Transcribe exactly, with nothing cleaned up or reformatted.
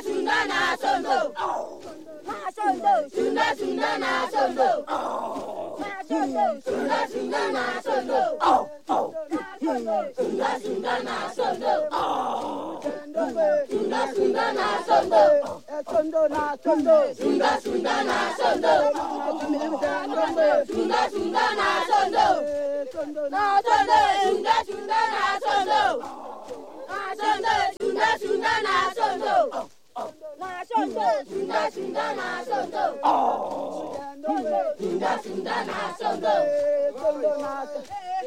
sunda na sondo. Na sondo. Sunda sunda na sondo. Na sondo. Sunda sunda na sondo. Sunda sunda na sondo. Sunda sunda na sondo. Sondo na sondo. Sunda sunda na sondo. Sunda sunda na sondo. Na sondo. Sunda sunda na sondo. Na sondo. Sunda sunda na sondo. Na sondo. Sunda sunda na sondo. Sunda sunda na sondo.